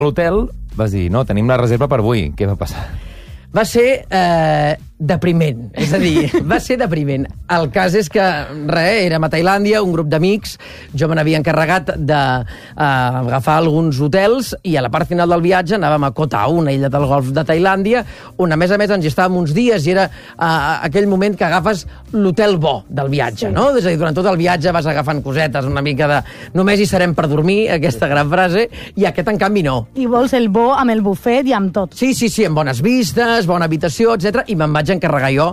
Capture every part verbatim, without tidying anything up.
l'hotel vas dir, no, tenim la reserva per avui. Què va passar? Va ser eh, depriment, és a dir, va ser depriment. El cas és que, res, érem a Tailàndia, un grup d'amics, jo me n'havia encarregat d'agafar uh, alguns hotels i a la part final del viatge anàvem a Koh Tao, una illa del golf de Tailàndia, on a més a més ens hi estàvem uns dies i era uh, aquell moment que agafes l'hotel bo del viatge, sí. no? És a dir, durant tot el viatge vas agafant cosetes, una mica de només hi serem per dormir, aquesta gran frase, i aquest en canvi no. I vols el bo amb el bufet i amb tot. Sí, sí, sí, amb bones vistes, bona habitació, etcètera, i me'n vaig encarregar jo.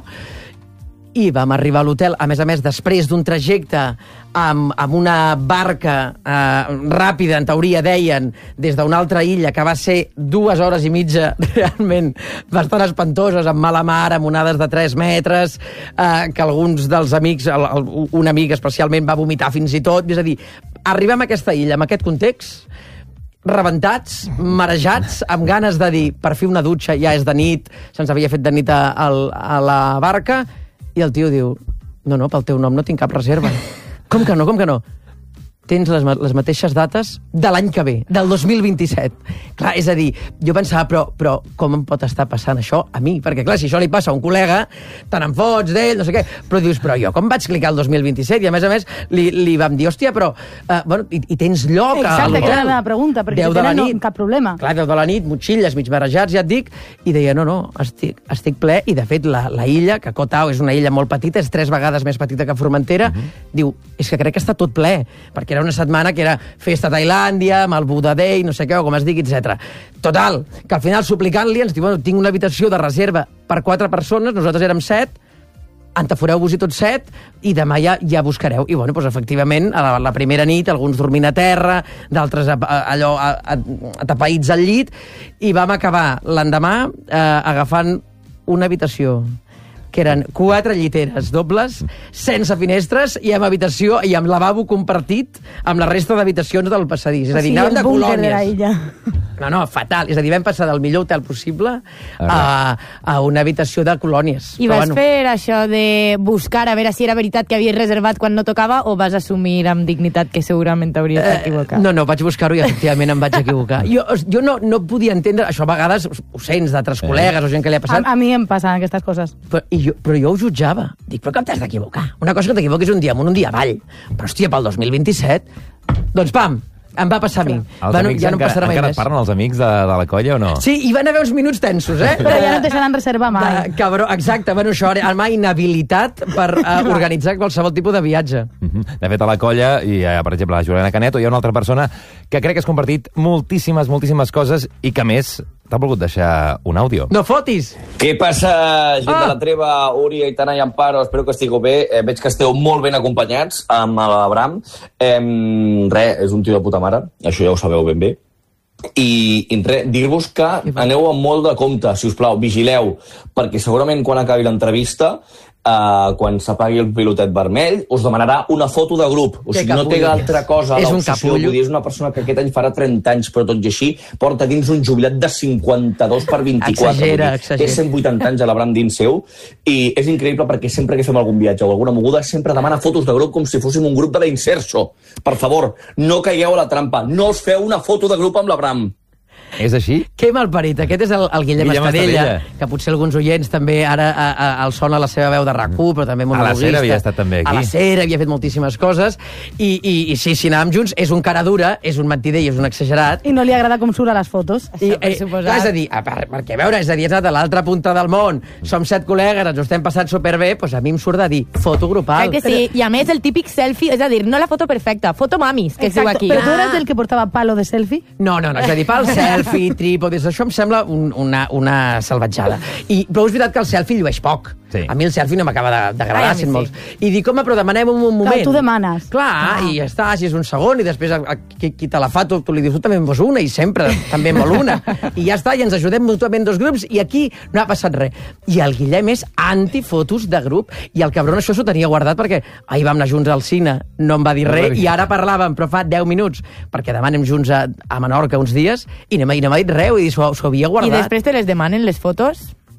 I vam arribar a l'hotel, a més a més, després d'un trajecte amb, amb una barca eh, ràpida, en teoria deien, des d'una altra illa, que va ser dues hores i mitja, realment bastant espantoses, amb mala mar, amb onades de tres metres, eh, que alguns dels amics, el, el, un amic especialment, va vomitar fins i tot. És a dir, arribem a aquesta illa, amb aquest context, rebentats, marejats, amb ganes de dir, per fi una dutxa, ja és de nit, se'ns havia fet de nit a, a, a la barca, i el tio diu, no, no, pel teu nom no tinc cap reserva. Com que no, com que no? Tens les, les mateixes dates de l'any que ve, del dos mil vint-i-set. Clar, és a dir, jo pensava, però, però com em pot estar passant això a mi? Perquè, clar, si això li passa a un col·lega, te n'en fots d'ell, no sé què, però dius, però jo com vaig clicar el dos mil vint-i-set? I a més a més li, li vam dir, hòstia, però, uh, bueno, i, i tens lloc Exacte, a l'hotel? que era la pregunta, perquè si tenen no, cap problema. Clar, deu de la nit, motxilles, mig marejats, ja et dic, i deia, no, no, estic, estic ple, i de fet la, la illa, que Koh Tao és una illa molt petita, és tres vegades més petita que Formentera, uh-huh. diu, és que crec que està tot ple, perquè era una setmana que era festa a Tailàndia, amb el Buddha Day, no sé què, o com es digui, etcètera. Total, que al final suplicant-li ens diu, bueno, tinc una habitació de reserva per quatre persones, nosaltres érem set, entaforeu-vos-hi tots set, i demà ja, ja buscareu. I, bueno, doncs, efectivament, a la, la primera nit, alguns dormint a terra, d'altres a, a, allò a, a, atapeïts al llit, i vam acabar l'endemà eh, agafant una habitació que eren quatre lliteres dobles, sense finestres i amb habitació i amb lavabo compartit amb la resta d'habitacions del passadís. És a dir, sí, anàvem de colònies. De la illa. No, no, fatal. És a dir, vam passar del millor hotel possible a, a una habitació de colònies. I Però, vas bueno, fer això de buscar a veure si era veritat que havies reservat quan no tocava o vas assumir amb dignitat que segurament t'hauries eh, equivocat? No, no, vaig buscar-ho i efectivament em vaig equivocar. Jo, jo no, no podia entendre, això a vegades ho sents d'altres eh. col·legues o gent que li ha passat. A, a mi em passen aquestes coses. Però, i jo, però jo ho jutjava. Dic, però com t'has d'equivocar? Una cosa que t'equivoquis un dia amunt, un dia avall. Però, hòstia, pel dos mil vint-i-set, doncs, pam, em va passar a mi. Els bueno, amics ja no encara, passarà mai encara més. et parlen els amics de, de la colla o no? Sí, hi van haver uns minuts tensos, eh? Però ja no et deixaran reservar mai. De, cabró, exacte, bueno, això era mai inhabilitat per uh, organitzar qualsevol tipus de viatge. Mm-hmm. De fet, a la colla hi ha, per exemple, la Juliana Canet, o hi ha una altra persona que crec que has compartit moltíssimes, moltíssimes coses i que, a més, t'ha volgut deixar un àudio. No fotis! Què passa, gent ah. de la Treva, Uri, Aitana i Amparo? Espero que estigueu bé. Eh, veig que esteu molt ben acompanyats amb l'Abram. Eh, res, és un tio de puta mare, això ja ho sabeu ben bé. I, i res, dir-vos que aneu amb molt de compte, si us plau, vigileu, perquè segurament quan acabi l'entrevista, Uh, quan s'apagui el pilotet vermell, us demanarà una foto de grup. O sigui, no té altra cosa. És un capullo. Vull dir, és una persona que aquest any farà trenta anys, però tot i així porta dins un jubilat de cinquanta-dos per vint-i-quatre. Exagera, exagera. Té cent vuitanta anys a l'Abram dins seu, i és increïble perquè sempre que fem algun viatge o alguna moguda, sempre demana fotos de grup com si fóssim un grup de la Inserso. Per favor, no caigueu a la trampa. No us feu una foto de grup amb l'Abram. És així? Que malparit. Aquest és el, el Guillem, Guillem Estadella, Estadella, que potser alguns oients també ara a, a, el sona la seva veu de rac u, però també monologuista. A la Cera havia estat també aquí. A la Cera havia fet moltíssimes coses. I, i, i sí, si anàvem junts, és un cara dura, és un mentider i és un exagerat. I no li agrada com surt a les fotos. I, eh, clar, és a dir, a, per, perquè a veure, és a dir, a l'altra punta del món, som set col·legues, ens ho estem passant superbé, doncs a mi em surt de dir foto grupal. Clar que sí, i a més el típic selfie, és a dir, no la foto perfecta, foto mamis, que es diu aquí. Però tu eres el que portava palo de selfie? No, no, no, és a dir, pel selfie, trípodes, això em sembla un, una, una salvatjada. I, però és veritat que el selfie llueix poc. Sí. A mi el selfie no m'acaba d'agradar, sent molts. Sí. I dic, home, però demanem un, un moment. Clar, tu demanes. Clar, ah. i ja està, si és un segon, i després a, a, qui, qui te la fa, tu, tu li dius, tu també en vols una, i sempre també en vol una. I ja està, i ens ajudem mútuament dos grups, i aquí no ha passat res. I el Guillem és antifotos de grup, i el cabron això s'ho tenia guardat perquè ahir vam anar junts al cine, no em va dir res, i ara parlàvem, però fa deu minuts, perquè demà anem junts a, a Menorca uns dies, i no m'ha dit res, i s'ho havia guardat. I després te les demanen les fotos?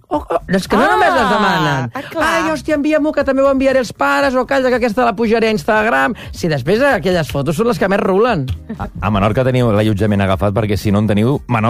Oh, oh, és que no Ah, només les demanen. ah, clar. Ai, hòstia, envia-m'ho, que també ho enviaré als pares, o calla, que aquesta la pujaré a Instagram. Si després aquelles fotos són les que més rulen. A Menorca teniu l'allotjament agafat, perquè si no en teniu... Menorca